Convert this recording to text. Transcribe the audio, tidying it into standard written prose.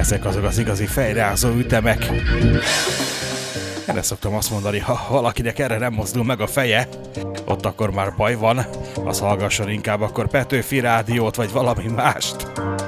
Ezek azok az igazi fejrázó ütemek. Erre szoktam azt mondani, ha valakinek erre nem mozdul meg a feje, ott akkor már baj van, az hallgasson inkább akkor Petőfi Rádiót, vagy valami mást.